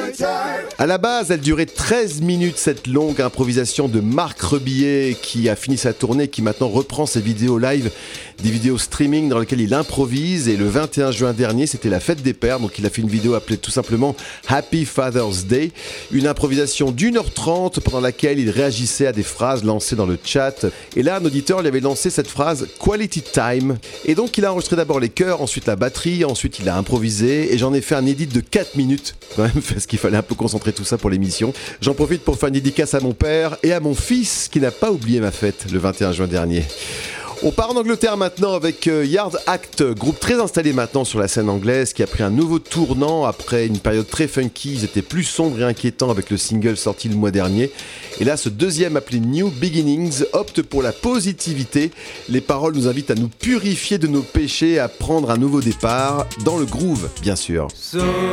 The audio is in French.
À la base, elle durait 13 minutes, cette longue improvisation de Marc Rebillet qui a fini sa tournée, qui maintenant reprend ses vidéos live, des vidéos streaming dans lesquelles il improvise. Et le 21 juin dernier, c'était la fête des pères, donc il a fait une vidéo appelée tout simplement Happy Father's Day, une improvisation d'1h30 pendant laquelle il réagissait à des phrases lancées dans le chat. Et là, un auditeur lui avait lancé cette phrase Quality Time. Et donc il a enregistré d'abord les chœurs, ensuite la batterie, ensuite il a improvisé, et j'en ai fait un edit de 4 minutes quand même, parce qu'il fallait un peu concentrer tout ça pour l'émission. J'en profite pour faire une dédicace à mon père et à mon fils qui n'a pas oublié ma fête le 21 juin dernier. On part en Angleterre maintenant avec Yard Act, groupe très installé maintenant sur la scène anglaise qui a pris un nouveau tournant après une période très funky. Ils étaient plus sombres et inquiétants avec le single sorti le mois dernier. Et là, ce deuxième appelé New Beginnings opte pour la positivité. Les paroles nous invitent à nous purifier de nos péchés, à prendre un nouveau départ, dans le groove bien sûr.